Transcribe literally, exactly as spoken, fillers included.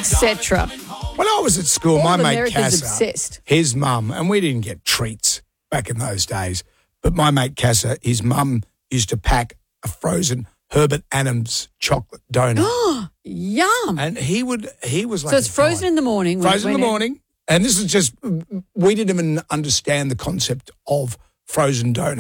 et cetera. When I was at school, All my of mate America's Casa, obsessed. his mum, and we didn't get treats back in those days, but my mate Casa, his mum used to pack a frozen Herbert Adams chocolate donut. Yum. And he would, he was like So it's a frozen guy. in the morning. when- Frozen in when the it- morning. And this is just, we didn't even understand the concept of frozen donuts.